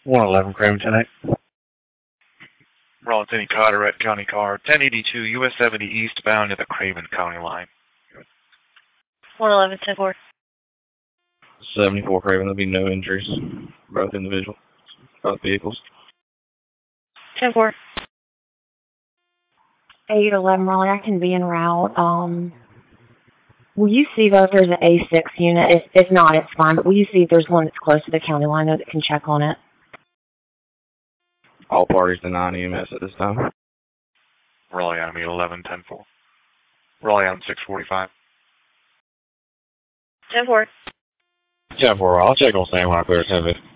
111 Craven tonight. Rollins Carteret County car, 1082 US 70 eastbound at the Craven County line. 111 10-4. 74 Craven, there'll be no injuries. Both individuals, both vehicles. 10-4. 811 Raleigh, I can be en route. Will you see though if there's an A6 unit? If not, it's fine, but will you see if there's one that's close to the county line that can check on it? All parties deny EMS at this time. Raleigh on 811 10-4. Raleigh on 645. 10-4. 10-4, I'll check on San when I clear 10-5.